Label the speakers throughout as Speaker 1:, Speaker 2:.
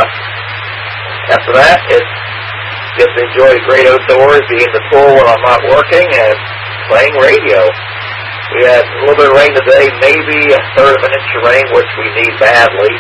Speaker 1: after that, it's just enjoy the great outdoors, be in the pool when I'm not working, and playing radio. We had a little bit of rain today, maybe a third of an inch of rain, which we need badly.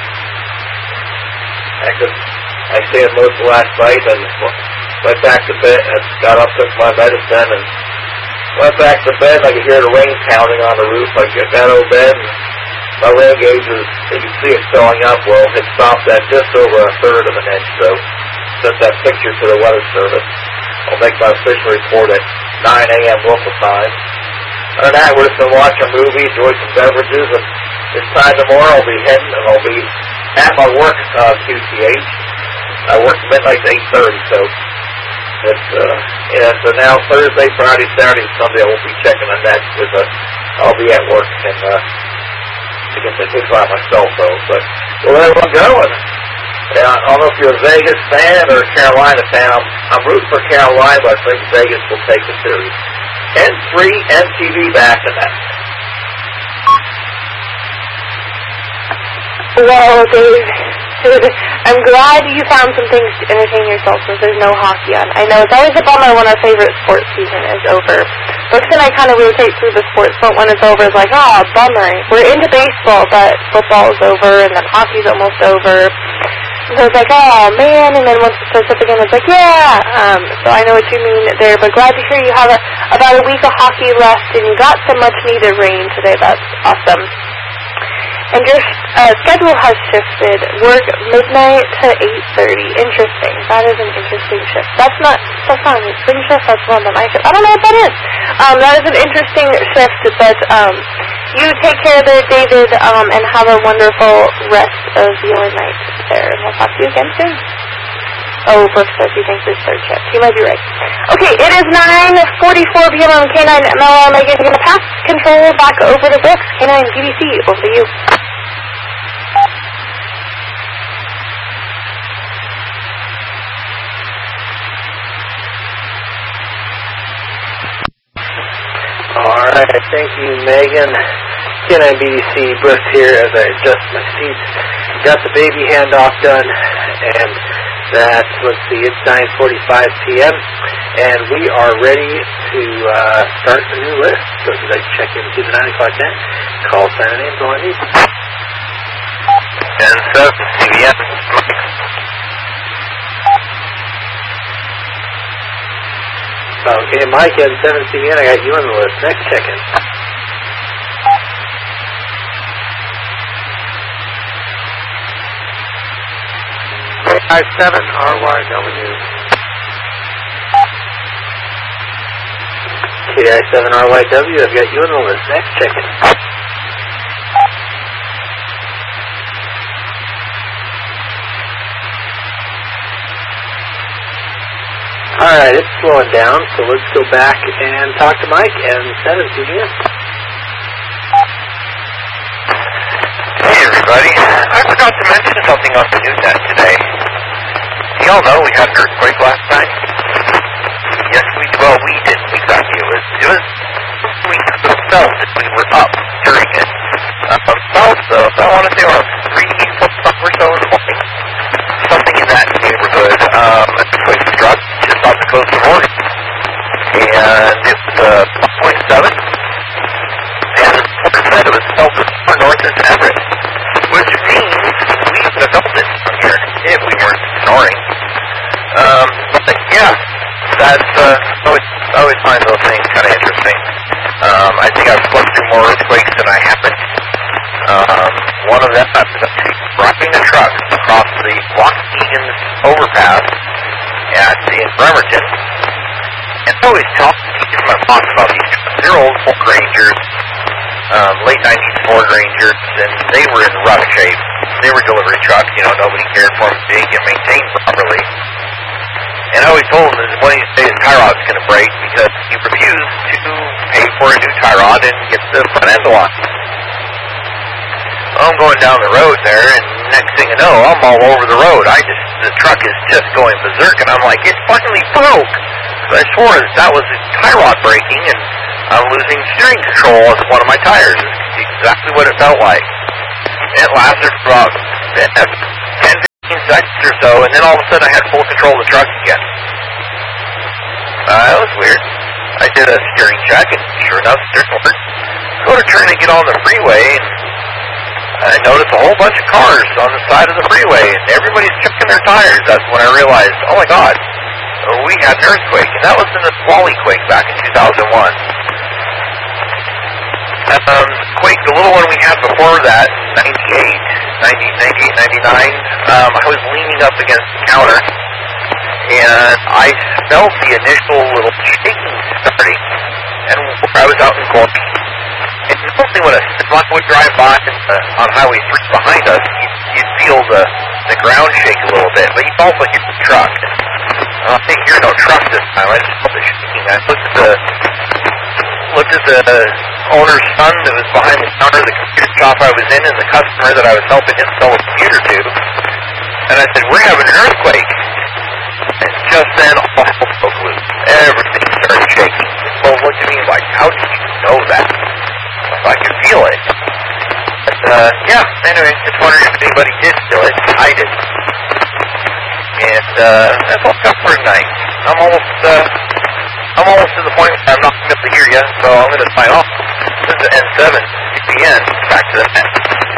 Speaker 1: I stayed most of last night and went back to bed and got up, took my medicine, and went back to bed. I could hear the rain pounding on the roof. I got out of bed, and my rain gauge is, you can see it filling up. Well, it stopped at just over a third of an inch, so sent that picture to the Weather Service. I'll make my official report at 9 a.m. local time. Other than that, we're just going to watch a movie, enjoy some beverages, and this time tomorrow I'll be heading, and I'll be at my work QTH. I work midnight to 8:30, so it's, so now Thursday, Friday, Saturday, and Sunday I won't be checking on that because I'll be at work, and I guess I think about my cell phone, but we'll let everyone go, and I don't know if you're a Vegas fan or a Carolina fan. I'm rooting for Carolina, but I think Vegas will take the series. And 3 MTV back to that.
Speaker 2: Well, Dave, I'm glad you found some things to entertain yourself since there's no hockey on. I know it's always a bummer when our favorite sports season is over. Brooks and I kind of rotate through the sports, but when it's over, it's like, oh, bummer. We're into baseball, but football's over, and then hockey's almost over. So it's like, oh, man, and then once it starts up again, it's like, yeah. So I know what you mean there, but glad to hear you have about a week of hockey left, and you got some much-needed rain today. That's awesome. And your schedule has shifted. Work midnight to 8:30. Interesting. That is an interesting shift. That's not a spring shift. That's London night shift. I don't know what that is. That is an interesting shift, but you take care there, David, and have a wonderful rest of your night there. And we'll talk to you again soon. Oh, Brooke says he thinks it's third shift. He might be right. Okay, it is 9:44 p.m. on K9 MLR. Megan, you're going to pass control back over to Brooks. K9 GBC, over to you.
Speaker 3: All right, thank you, Megan. K9 BBC, Brooks here as I adjust my seats. Got the baby handoff done, and that's, let's see, it's 9:45 p.m., and we are ready to start the new list. So as I check into the 9 o'clock net, call, sign, and names, all I need.
Speaker 4: And so, CBS.
Speaker 3: Okay, Mike and 7 CBN, I got you on the list. Next check-in. KI7 RYW. KI7 RYW, I've got you on the list. Next check-in. Alright, it's slowing down, so let's go back and talk to Mike and 7 CBN.
Speaker 4: Hey everybody, I forgot to mention something on the news net today. Y'all know we had an earthquake last night? Yes, we didn't exactly. It was we felt that we were up during it. Also, I want to say around 3 or so in the morning. Something in that neighborhood. An earthquake struck just off the coast of Oregon. And it was 5.7. And the report said it was felt as far north as Everett, which means we would have felt it from here if we weren't snoring. But yeah, that's, I always find those things kind of interesting. I think I've slept through more earthquakes than I haven't. One of them, I was driving a truck across the Waukegan overpass in Bremerton. And I always talk to my boss about these trucks. They're old Ford Rangers, late 90s Ford Rangers, and they were in rough shape. They were delivery trucks, nobody cared for them, they didn't get maintained properly. And I always told him that one of these days the tie rod's going to break because he refused to pay for a new tie rod and get the front end on. I'm going down the road there, and next thing you know, I'm all over the road. The truck is just going berserk, and I'm like, it finally broke. So I swore that was the tie rod breaking, and I'm losing steering control of one of my tires. It's exactly what it felt like. It lasted for about 10-15 seconds or so, and then all of a sudden I had full control of the truck again. That was weird. I did a steering check, and sure enough, steering worked. Go to turn and get on the freeway, and I noticed a whole bunch of cars on the side of the freeway, and everybody's checking their tires. That's when I realized, oh my God, we had an earthquake, and that was in the Swally quake back in 2001. Quake, the little one we had before that, 98, 99, I was leaning up against the counter, and I felt the initial little shaking starting, and I was out in Cork. And mostly when a truck would drive by on Highway 3 behind us, you'd feel the ground shake a little bit, but you'd also hear the truck. I didn't hear no truck this time, I just felt the shaking. I looked at the owner's son that was behind the counter, the computer shop I was in, and the customer that I was helping him sell a computer to. And I said, we're having an earthquake. And just then, all hell broke loose. Everything started shaking. Well, looked at me like, how did you know that? I could feel it. But, yeah, anyway, just wondering if anybody did feel it. I didn't. And, that's all I've got for tonight. I'm almost to the point where I'm not going to be able to hear you, so I'm going to sign off. This is N7, UPN, back to the net.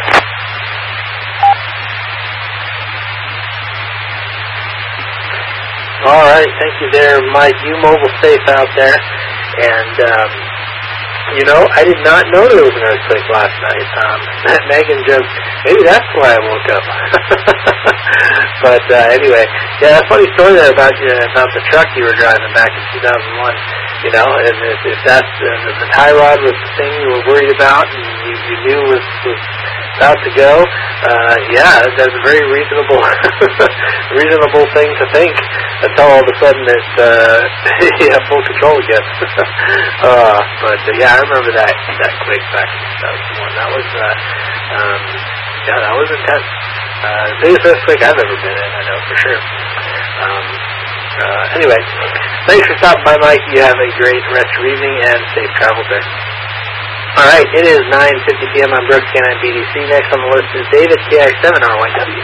Speaker 3: All right, thank you there, Mike. You mobile safe out there. And, you know, I did not know there was an earthquake last night. Megan joked, maybe that's why I woke up. But anyway, yeah, a funny story there about the truck you were driving back in 2001. You know, and if that's the tie rod was the thing you were worried about and you knew was about to go, yeah, that's a very reasonable thing to think until all of a sudden it's you have full control again. But yeah, I remember that quake back in 2001. That was that was intense. The biggest earthquake I've ever been in, I know for sure. Anyway, thanks for stopping by, Mike. You have a great rest of your evening and safe travels there. All right, it is 9:50 p.m. I'm Brooks, K9 BDC. Next on the list is David, KX7RYW.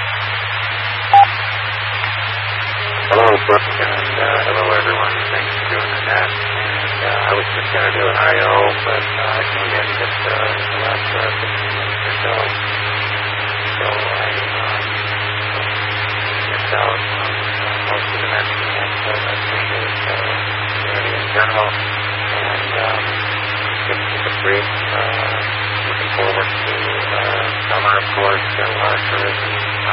Speaker 5: Hello, Brooks, and hello, everyone. Thanks for doing the net. I was just going to do an I.O., but I came in just the last 15 minutes or so. So I missed out on most of the mentioning it, but I appreciate community in general. And just to keep it brief, looking forward to summer, of course, and tourism.